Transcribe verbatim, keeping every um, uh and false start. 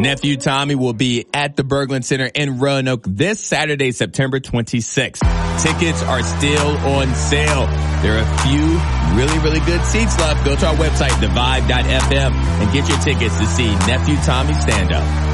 Nephew Tommy will be at the Berglund Center in Roanoke this Saturday, September twenty-sixth. Tickets are still on sale. There are a few really, really good seats left. Go to our website, the vibe dot f m, and get your tickets to see Nephew Tommy stand up.